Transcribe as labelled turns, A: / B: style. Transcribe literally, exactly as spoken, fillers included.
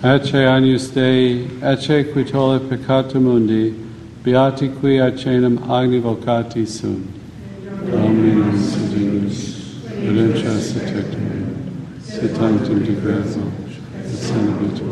A: Ecce agnus Dei, ecce qui tollit peccata mundi, beati qui acenam agni vocati sunt. Dominus Deus, redemption sanctum, sit sanctum de gratia, et senabit